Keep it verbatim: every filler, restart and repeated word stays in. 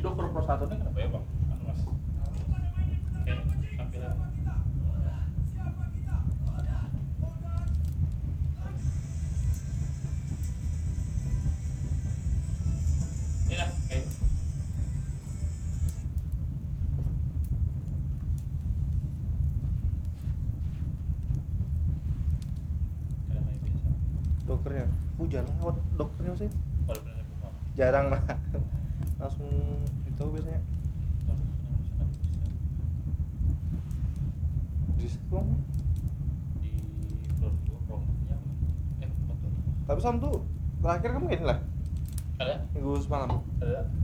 dokter prostatanya kenapa ya bang? Anu mas, kayak tampilan. Ini lah, kayak kayak kayak biasa. Dokternya, aku jarang lewat dokternya sih, Kalau benar buka, jarang lah. Langsung itu biasanya. kalau misalkan bisa Di situ. di floor dua promonya, eh betul. Tapi Sam tuh terakhir kamu ini lah Ada? minggu semalam. Ada?